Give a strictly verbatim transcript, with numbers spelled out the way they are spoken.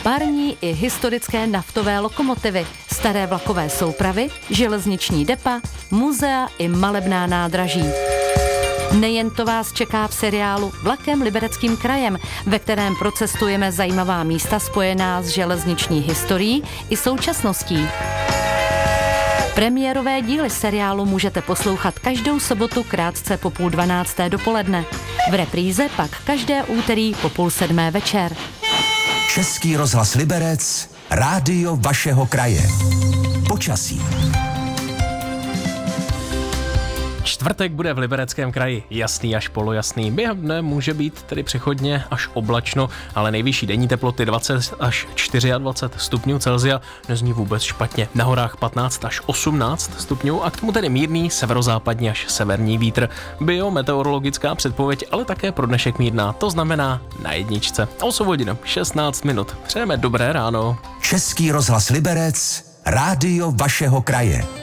Parní i historické naftové lokomotivy, staré vlakové soupravy, železniční depa, muzea i malebná nádraží. Nejen to vás čeká v seriálu Vlakem Libereckým krajem, ve kterém procestujeme zajímavá místa spojená s železniční historií i současností. Premiérové díly seriálu můžete poslouchat každou sobotu krátce po půl dvanácté dopoledne. V repríze pak každé úterý po půl sedmé večer. Český rozhlas Liberec, rádio vašeho kraje. Počasí. Čtvrtek bude v Libereckém kraji jasný až polojasný. Během dne může být tedy přechodně až oblačno, ale nejvyšší denní teploty dvacet až dvacet čtyři stupňů Celsia nezní vůbec špatně. Na horách patnáct až osmnáct stupňů a k tomu tedy mírný severozápadní až severní vítr. Biometeorologická předpověď, ale také pro dnešek mírná, to znamená na jedničce. osm hodin šestnáct minut. Přejeme dobré ráno. Český rozhlas Liberec, rádio vašeho kraje.